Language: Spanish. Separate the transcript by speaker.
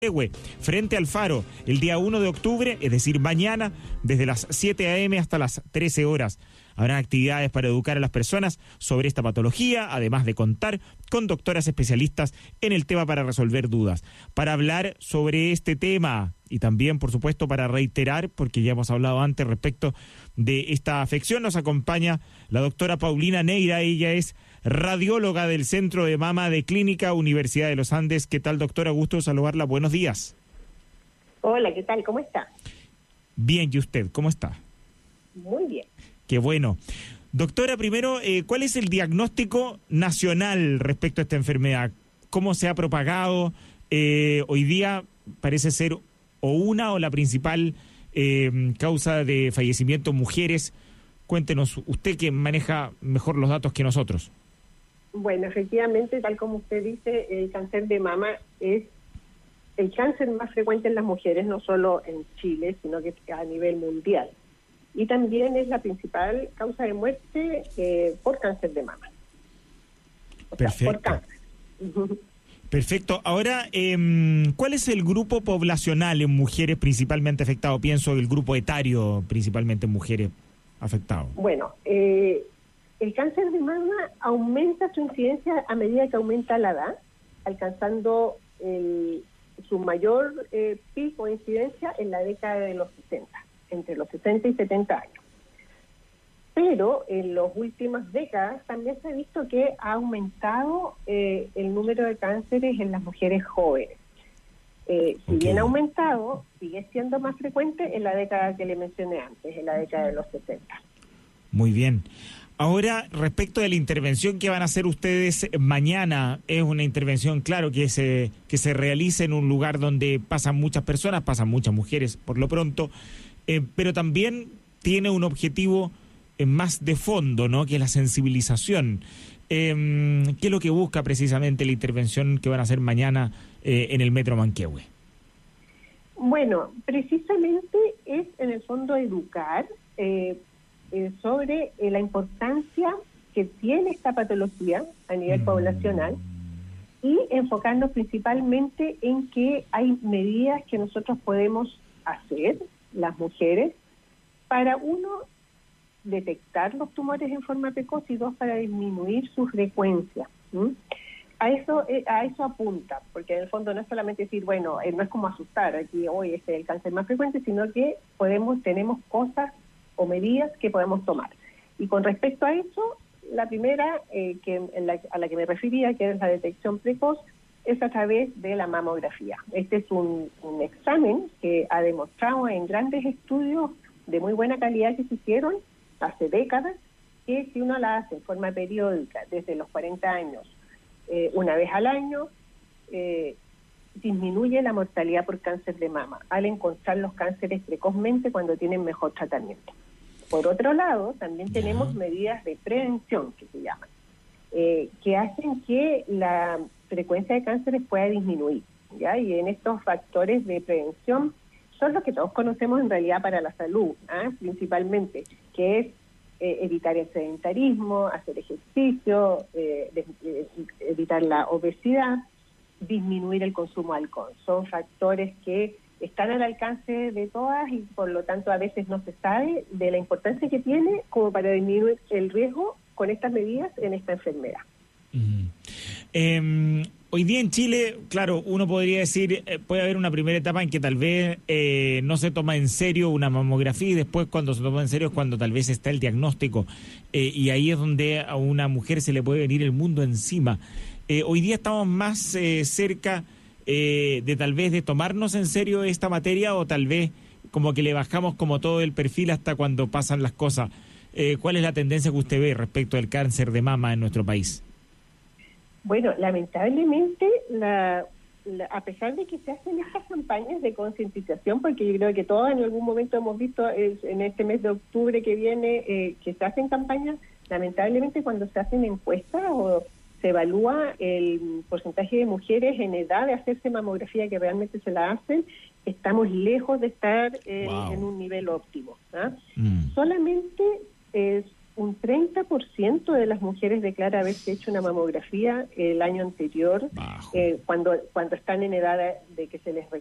Speaker 1: frente al Faro, el día 1 de octubre, es decir, mañana, desde las 7 a.m. hasta las 13 horas. Habrán actividades para educar a las personas sobre esta patología, además de contar con doctoras especialistas en el tema para resolver dudas. Para hablar sobre este tema y también, por supuesto, para reiterar, porque ya hemos hablado antes respecto de esta afección, nos acompaña la doctora Paulina Neira. Ella es radióloga del Centro de Mama de Clínica Universidad de los Andes. ¿Qué tal, doctora? Gusto saludarla. Buenos días.
Speaker 2: Hola, ¿qué tal? ¿Cómo está?
Speaker 1: Bien, ¿y usted? ¿Cómo está?
Speaker 2: Muy bien.
Speaker 1: Qué bueno. Doctora, primero, ¿cuál es el diagnóstico nacional respecto a esta enfermedad? ¿Cómo se ha propagado? Hoy día parece ser o una o la principal causa de fallecimiento en mujeres. Cuéntenos, usted que maneja mejor los datos que nosotros.
Speaker 2: Bueno, efectivamente, tal como usted dice, el cáncer de mama es el cáncer más frecuente en las mujeres, no solo en Chile, sino que a nivel mundial. Y también es la principal causa de muerte por cáncer de mama.
Speaker 1: Perfecto.
Speaker 2: Por cáncer.
Speaker 1: Perfecto. Ahora, ¿cuál es el grupo poblacional en mujeres principalmente afectado? Pienso el grupo etario principalmente en mujeres afectado.
Speaker 2: Bueno, el cáncer de mama aumenta su incidencia a medida que aumenta la edad, alcanzando su mayor pico de incidencia en la década de los 60, entre los 60 y 70 años. Pero en las últimas décadas también se ha visto que ha aumentado el número de cánceres en las mujeres jóvenes. Si bien ha aumentado, sigue siendo más frecuente en la década que le mencioné antes, en la década de los 60.
Speaker 1: Muy bien. Ahora, respecto de la intervención que van a hacer ustedes mañana, es una intervención, claro, que se realice en un lugar donde pasan muchas personas, pasan muchas mujeres por lo pronto, pero también tiene un objetivo más de fondo, ¿no?, que es la sensibilización. ¿Qué es lo que busca precisamente la intervención que van a hacer mañana en el Metro Manquehue?
Speaker 2: Bueno, precisamente es en el fondo educar sobre la importancia que tiene esta patología a nivel poblacional y enfocarnos principalmente en que hay medidas que nosotros podemos hacer, las mujeres, para uno, detectar los tumores en forma precoz y dos, para disminuir su frecuencia. A eso apunta, porque en el fondo no es solamente decir, bueno, no es como asustar, aquí hoy es el cáncer más frecuente, sino que tenemos cosas o medidas que podemos tomar. Y con respecto a eso, la primera a la que me refería, que es la detección precoz, es a través de la mamografía. Este es un examen que ha demostrado en grandes estudios de muy buena calidad que se hicieron hace décadas, que si uno la hace en forma periódica desde los 40 años, una vez al año, disminuye la mortalidad por cáncer de mama al encontrar los cánceres precozmente cuando tienen mejor tratamiento. Por otro lado, también tenemos medidas de prevención, que se llaman, que hacen que la frecuencia de cánceres pueda disminuir, ¿ya? Y en estos factores de prevención son los que todos conocemos en realidad para la salud, principalmente, que es evitar el sedentarismo, hacer ejercicio, evitar la obesidad, disminuir el consumo de alcohol. Son factores que están al alcance de todas y por lo tanto a veces no se sabe de la importancia que tiene como para disminuir el riesgo con estas medidas en esta enfermedad.
Speaker 1: Hoy día en Chile, claro, uno podría decir, puede haber una primera etapa en que tal vez no se toma en serio una mamografía y después cuando se toma en serio es cuando tal vez está el diagnóstico y ahí es donde a una mujer se le puede venir el mundo encima. Hoy día estamos más cerca de tal vez de tomarnos en serio esta materia o tal vez como que le bajamos como todo el perfil hasta cuando pasan las cosas. ¿Cuál es la tendencia que usted ve respecto del cáncer de mama en nuestro país?
Speaker 2: Bueno, lamentablemente, a pesar de que se hacen estas campañas de concientización, porque yo creo que todos en algún momento hemos visto en este mes de octubre que viene que se hacen campañas, lamentablemente cuando se hacen encuestas o se evalúa el porcentaje de mujeres en edad de hacerse mamografía que realmente se la hacen, estamos lejos de estar en un nivel óptimo. Solamente un 30% de las mujeres declara haberse hecho una mamografía el año anterior, cuando están en edad de que se les